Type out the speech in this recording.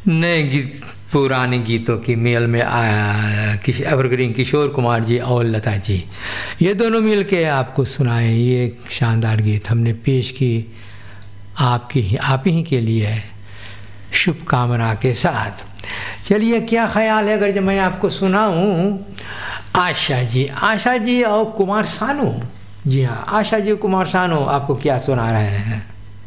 नए गीत पुराने गीतों की मेल में एवरग्रीन किशोर कुमार जी और लता जी, ये दोनों मिल के आपको सुनाए ये शानदार गीत हमने पेश की आप ही के लिए शुभकामना के साथ। चलिए, क्या ख्याल है अगर जब मैं आपको सुनाऊं आशा जी और कुमार सानू। जी हाँ, आशा जी कुमार सानू आपको क्या सुना रहे हैं।